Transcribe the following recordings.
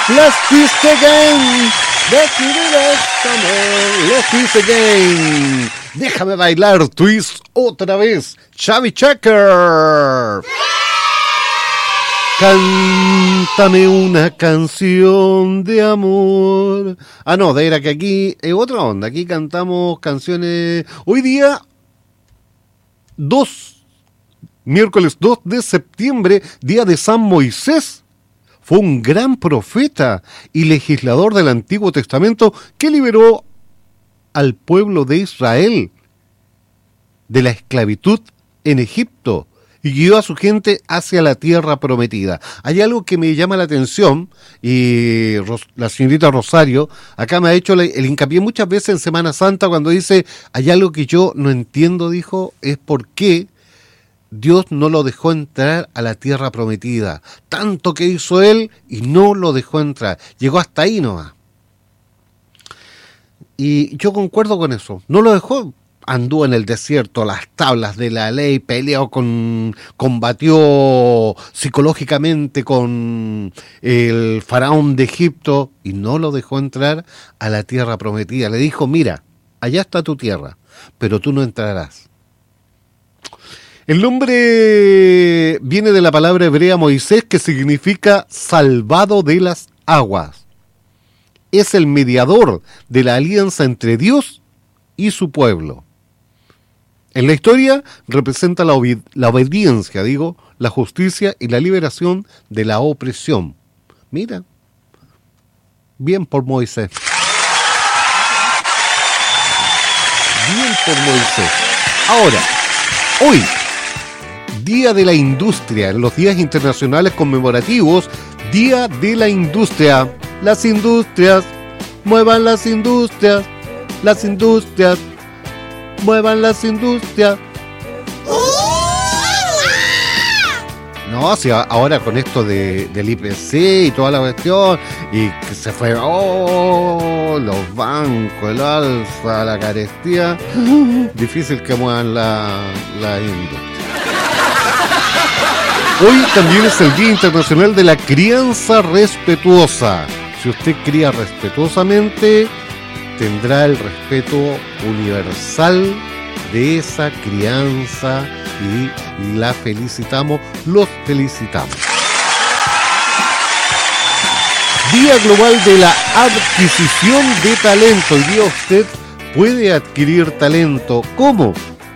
Let's twist again. Let's do this summer. Let's twist again. Déjame bailar twist otra vez. Chubby Checker. Cántame una canción de amor. Ah, no, era que aquí es otra onda. Aquí cantamos canciones. Hoy día, miércoles 2 de septiembre, día de San Moisés. Fue un gran profeta y legislador del Antiguo Testamento que liberó al pueblo de Israel de la esclavitud en Egipto y guió a su gente hacia la tierra prometida. Hay algo que me llama la atención, y la señorita Rosario acá me ha hecho el hincapié muchas veces en Semana Santa cuando dice, hay algo que yo no entiendo, dijo, es por qué Dios no lo dejó entrar a la tierra prometida. Tanto que hizo él y no lo dejó entrar. Llegó hasta ahí nomás. Y yo concuerdo con eso. No lo dejó. Anduvo en el desierto, las tablas de la ley, combatió psicológicamente con el faraón de Egipto y no lo dejó entrar a la tierra prometida. Le dijo, mira, allá está tu tierra, pero tú no entrarás. El nombre viene de la palabra hebrea Moisés, que significa salvado de las aguas. Es el mediador de la alianza entre Dios y su pueblo. En la historia representa la obediencia, la justicia y la liberación de la opresión. Mira, bien por Moisés. Bien por Moisés. Ahora, hoy, Día de la Industria, en los días internacionales conmemorativos, Día de la Industria. Las industrias, muevan las industrias, muevan las industrias. No, si ahora con esto del IPC y toda la cuestión, y que se fue, los bancos, el alza, la carestía, difícil que muevan la industria. Hoy también es el Día Internacional de la Crianza Respetuosa. Si usted cría respetuosamente, tendrá el respeto universal de esa crianza y la felicitamos, los felicitamos. Día Global de la Adquisición de Talento. Hoy día usted puede adquirir talento. ¿Cómo?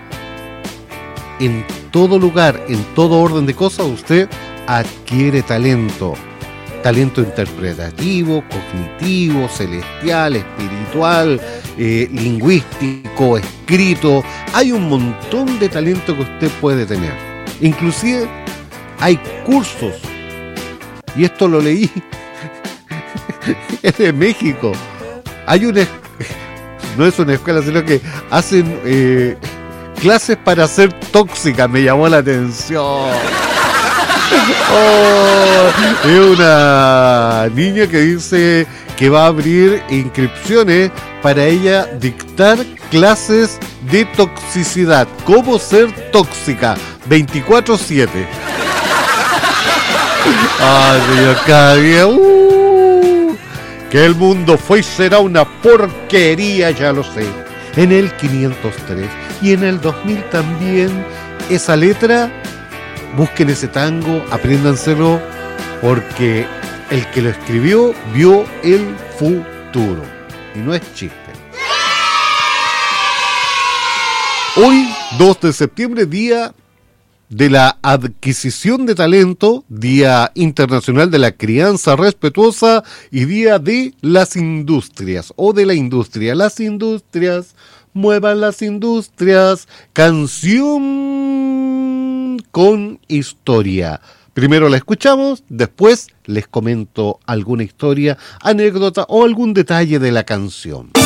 En todo lugar, en todo orden de cosas, usted adquiere talento. Talento interpretativo, cognitivo, celestial, espiritual, lingüístico, escrito. Hay un montón de talento que usted puede tener. Inclusive hay cursos, y esto lo leí, es de México. Hay no es una escuela, sino que hacen clases para ser tóxica. Me llamó la atención. Es una niña que dice que va a abrir inscripciones para ella dictar clases de toxicidad. ¿Cómo ser tóxica? 24/7. Ay, señor, cada día. Que el mundo fue y será una porquería, ya lo sé. En el 503 y en el 2000 también. Esa letra, busquen ese tango, apréndanselo, porque el que lo escribió vio el futuro. Y no es chiste. Hoy, 2 de septiembre, Día de la Adquisición de Talento, Día Internacional de la Crianza Respetuosa y Día de las Industrias, o de la industria. Las industrias, muevan las industrias. Canción con historia. Primero la escuchamos, después les comento alguna historia, anécdota o algún detalle de la canción.